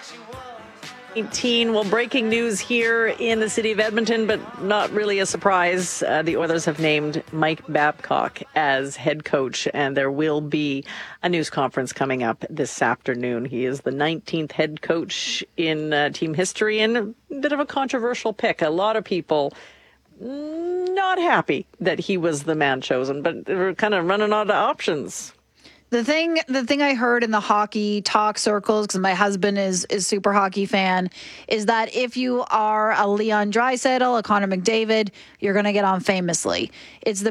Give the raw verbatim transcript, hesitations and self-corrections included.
eighteen. Well, breaking news here in the city of Edmonton, but not really a surprise. Uh, the Oilers have named Mike Babcock as head coach, and there will be a news conference coming up this afternoon. He is the nineteenth head coach in uh, team history, and a bit of a controversial pick. A lot of people not happy that he was the man chosen, but they were kind of running out of options. The thing, the thing I heard in the hockey talk circles, because my husband is is super hockey fan, is that if you are a Leon Draisaitl, a Connor McDavid, you're going to get on famously. It's the